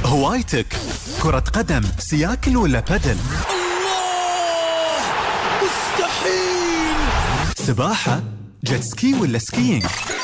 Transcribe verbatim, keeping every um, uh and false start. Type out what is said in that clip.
هوايتك كرة قدم، سياكل ولا بادل؟ الله، مستحيل. سباحة، جيت سكي ولا سكينج؟